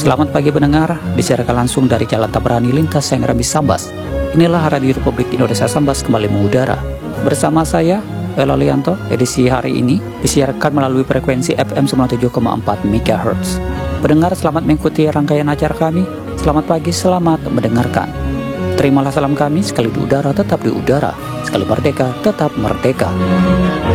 Selamat pagi pendengar, disiarkan langsung dari Jalan Tabrani Lintas Sengrami Sambas. Inilah Radio Republik Indonesia Sambas kembali mengudara. Bersama saya, Elo Lianto, edisi hari ini disiarkan melalui frekuensi FM 97,4 MHz. Pendengar, selamat mengikuti rangkaian acara kami. Selamat pagi, selamat mendengarkan. Terimalah salam kami, sekali di udara tetap di udara, sekali merdeka tetap merdeka.